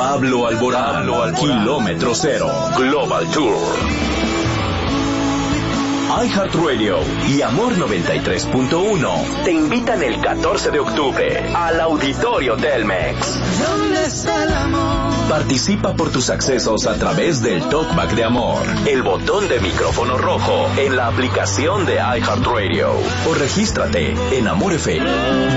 Pablo Alborán, Kilómetro Cero, Global Tour. iHeartRadio y Amor 93.1 te invitan el 14 de octubre al Auditorio Telmex. ¿Dónde está el amor? Participa por tus accesos a través del Talkback de Amor, el botón de micrófono rojo en la aplicación de iHeartRadio o regístrate en Amor FM.